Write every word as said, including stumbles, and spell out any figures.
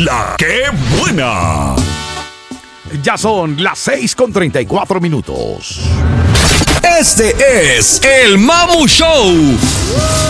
La que buena. Ya son las seis con treinta y cuatro minutos. Este es el Mamu Show.